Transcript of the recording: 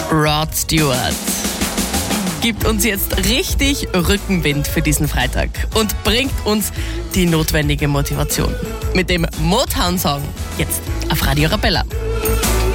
Rod Stewart gibt uns jetzt richtig Rückenwind für diesen Freitag und bringt uns die notwendige Motivation. Mit dem Motown-Song jetzt auf Radio Arabella.